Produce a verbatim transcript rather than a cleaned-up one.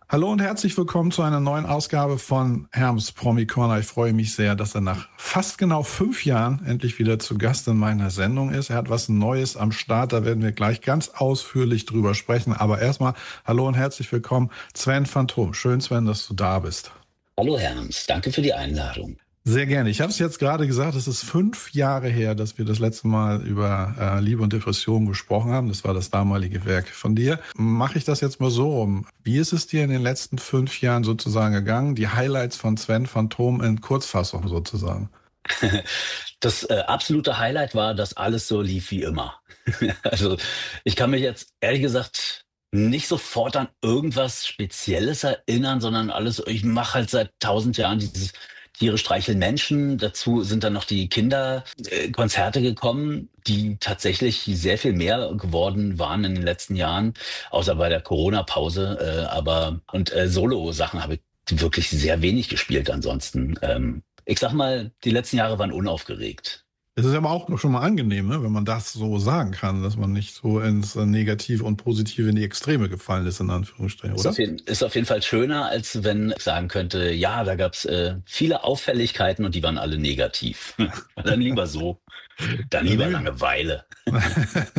Hallo und herzlich willkommen zu einer neuen Ausgabe von Herms Promi Corner. Ich freue mich sehr, dass er nach fast genau fünf Jahren endlich wieder zu Gast in meiner Sendung ist. Er hat was Neues am Start, da werden wir gleich ganz ausführlich drüber sprechen. Aber erstmal hallo und herzlich willkommen, Sven Phantom. Schön, Sven, dass du da bist. Hallo Herms, danke für die Einladung. Sehr gerne. Ich habe es jetzt gerade gesagt, es ist fünf Jahre her, dass wir das letzte Mal über äh, Liebe und Depression gesprochen haben. Das war das damalige Werk von dir. Mache ich das jetzt mal so rum. Wie ist es dir in den letzten fünf Jahren sozusagen gegangen? Die Highlights von Sven Phantom in Kurzfassung sozusagen. Das äh, absolute Highlight war, dass alles so lief wie immer. Also ich kann mich jetzt ehrlich gesagt nicht sofort an irgendwas Spezielles erinnern, sondern alles, ich mache halt seit tausend Jahren dieses Tiere streicheln Menschen. Dazu sind dann noch die Kinderkonzerte gekommen, die tatsächlich sehr viel mehr geworden waren in den letzten Jahren, außer bei der Corona-Pause. Äh, aber und äh, Solo-Sachen habe ich wirklich sehr wenig gespielt ansonsten. Ähm, ich sag mal, die letzten Jahre waren unaufgeregt. Es ist aber auch schon mal angenehm, ne, wenn man das so sagen kann, dass man nicht so ins äh, Negative und Positive in die Extreme gefallen ist, in Anführungsstrichen, Ist oder? auf jeden, ist auf jeden Fall schöner, als wenn ich sagen könnte, ja, da gab's äh, viele Auffälligkeiten und die waren alle negativ. Dann lieber so, dann Dann lieber nehme Langeweile. ich